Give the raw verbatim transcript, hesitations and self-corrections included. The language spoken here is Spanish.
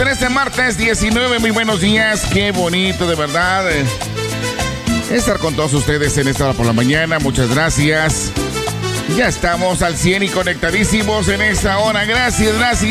en este martes diecinueve. Muy buenos días. Qué bonito, de verdad, eh, estar con todos ustedes en esta hora por la mañana. Muchas gracias. Ya estamos al cien y conectadísimos en esta hora. Gracias, gracias.